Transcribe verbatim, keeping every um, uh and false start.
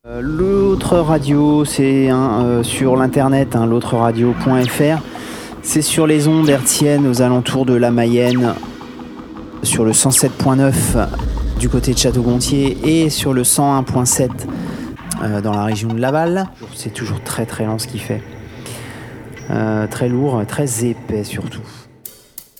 Euh, l'autre radio, c'est hein, euh, sur l'internet, hein, l'autre radio point f r. C'est sur les ondes hertziennes aux alentours de la Mayenne, sur le cent sept point neuf du côté de Château-Gontier et sur le cent un point sept euh, dans la région de Laval. C'est toujours très très lent ce qu'il fait. Euh, très lourd, très épais surtout.